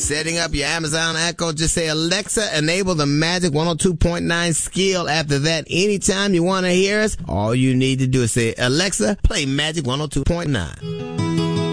Setting up your Amazon Echo, just say, Alexa, enable the Magic 102.9 skill. After that, anytime you want to hear us, all you need to do is say, Alexa, play Magic 102.9.